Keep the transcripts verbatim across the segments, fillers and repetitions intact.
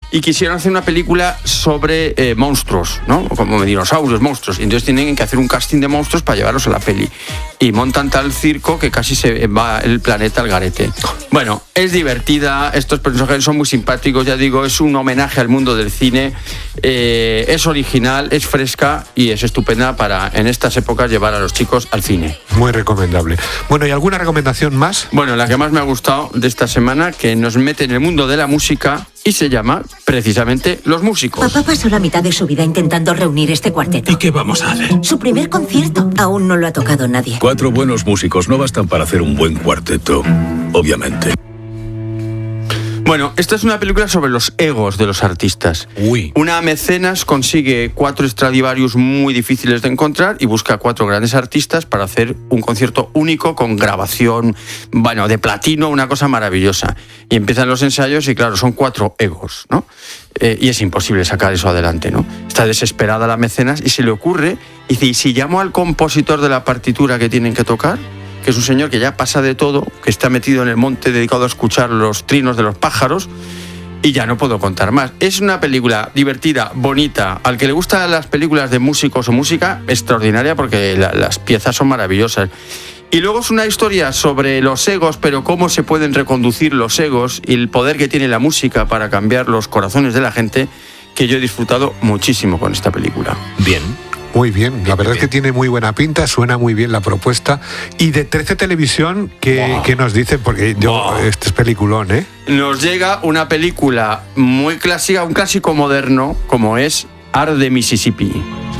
y quisieron hacer una película sobre eh, monstruos, ¿no? Como dinosaurios, monstruos. Y entonces tienen que hacer un casting de monstruos para llevarlos a la peli. Y montan tal circo que casi se va el planeta al garete. Bueno, es divertida, estos personajes son muy simpáticos, ya digo, es un homenaje al mundo del cine, eh, es original, es fresca y es estupenda para en estas épocas llevar a los chicos al cine. Muy recomendable. Bueno, ¿y alguna recomendación más? Bueno, la que más me ha gustado de esta semana, que nos mete en el mundo de la música y se llama precisamente Los Músicos. Papá pasó la mitad de su vida intentando reunir este cuarteto. ¿Y qué vamos a hacer? Su primer concierto. Aún no lo ha tocado nadie. Cuatro buenos músicos no bastan para hacer un buen cuarteto, obviamente. Bueno, esta es una película sobre los egos de los artistas. Uy. Una mecenas consigue cuatro Stradivarius muy difíciles de encontrar y busca a cuatro grandes artistas para hacer un concierto único con grabación, bueno, de platino, una cosa maravillosa. Y empiezan los ensayos y claro, son cuatro egos, ¿no? Eh, y es imposible sacar eso adelante, ¿no? Está desesperada la mecenas y se le ocurre, y dice, ¿y si llamo al compositor de la partitura que tienen que tocar? Que es un señor que ya pasa de todo, que está metido en el monte dedicado a escuchar los trinos de los pájaros, y ya no puedo contar más. Es una película divertida, bonita, al que le gustan las películas de músicos o música, extraordinaria, porque la, las piezas son maravillosas. Y luego es una historia sobre los egos, pero cómo se pueden reconducir los egos y el poder que tiene la música para cambiar los corazones de la gente, que yo he disfrutado muchísimo con esta película. Bien. Muy bien, la verdad es que tiene muy buena pinta, suena muy bien la propuesta. Y de trece Televisión, ¿qué, wow. ¿qué nos dicen? Porque yo, wow. este es peliculón, ¿eh? Nos llega una película muy clásica, un clásico moderno, como es Arde Mississippi.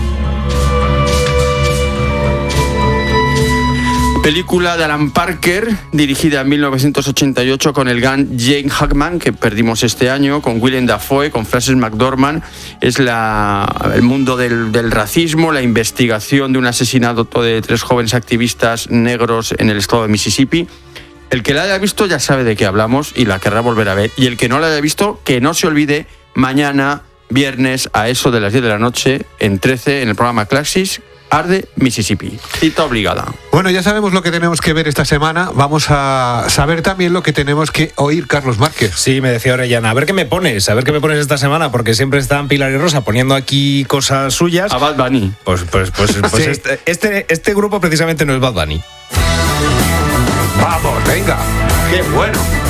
Película de Alan Parker, dirigida en mil novecientos ochenta y ocho con el gran Gene Hackman, que perdimos este año, con Willem Dafoe, con Frances McDormand. Es la, el mundo del, del racismo, la investigación de un asesinato de tres jóvenes activistas negros en el estado de Mississippi. El que la haya visto ya sabe de qué hablamos y la querrá volver a ver. Y el que no la haya visto, que no se olvide, mañana, viernes, a eso de las diez de la noche, en trece, en el programa Claxis, Arde Mississippi. Cita obligada. Bueno, ya sabemos lo que tenemos que ver esta semana. Vamos a saber también lo que tenemos que oír, Carlos Márquez. Sí, me decía Orellana, a ver qué me pones, a ver qué me pones esta semana, porque siempre están Pilar y Rosa poniendo aquí cosas suyas. A Bad Bunny. Pues, pues, pues, pues sí. este, este, este grupo precisamente no es Bad Bunny. Vamos, venga. Qué bueno.